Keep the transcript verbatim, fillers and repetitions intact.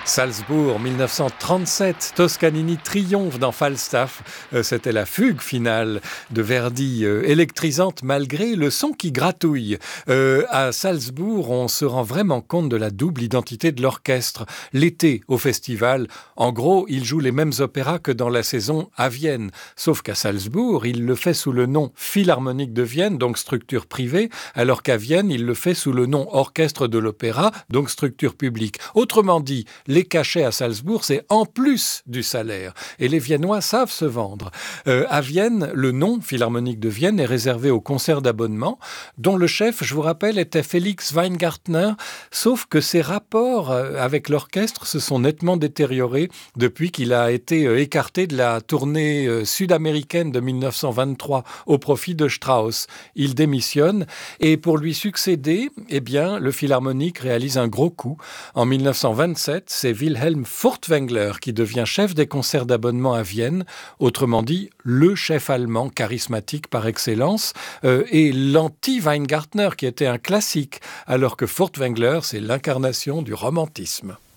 Salzbourg, dix-neuf cent trente-sept, Toscanini triomphe dans Falstaff. Euh, C'était la fugue finale de Verdi, euh, électrisante malgré le son qui gratouille. Euh, à Salzbourg, on se rend vraiment compte de la double identité de l'orchestre. L'été, au festival, en gros, il joue les mêmes opéras que dans la saison à Vienne. Sauf qu'à Salzbourg, il le fait sous le nom Philharmonique de Vienne, donc structure privée, alors qu'à Vienne, il le fait sous le nom Orchestre de l'Opéra, donc structure publique. Autrement dit, les cachets à Salzbourg, c'est en plus du salaire. Et les Viennois savent se vendre. Euh, à Vienne, le nom Philharmonique de Vienne est réservé aux concerts d'abonnement, dont le chef, je vous rappelle, était Félix Weingartner, sauf que ses rapports avec l'orchestre se sont nettement détériorés depuis qu'il a été écarté de la tournée sud-américaine de dix-neuf cent vingt-trois au profit de Strauss. Il démissionne et pour lui succéder, eh bien, le Philharmonique réalise un gros coup. En dix-neuf cent vingt-sept, c'est Wilhelm Furtwängler qui devient chef des concerts d'abonnement à Vienne, autrement dit, le chef allemand charismatique par excellence, euh, et l'anti-Weingartner qui était un classique, alors que Furtwängler, c'est l'incarnation du romantisme.